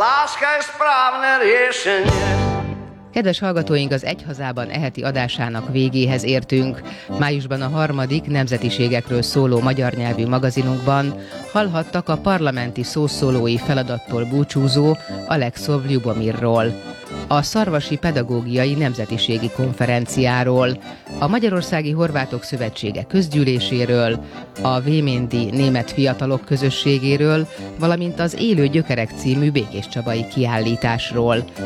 Láska je správne riešenie. Kedves hallgatóink, az Egy hazában eheti adásának végéhez értünk. Májusban a 3. nemzetiségekről szóló magyar nyelvű magazinunkban hallhattak a parlamenti szószólói feladattól búcsúzó Alekszov Ljubomirról, a Szarvasi Pedagógiai Nemzetiségi Konferenciáról, a Magyarországi Horvátok Szövetsége közgyűléséről, a Véméndi Német Fiatalok Közösségéről, valamint az Élő Gyökerek című békéscsabai kiállításról.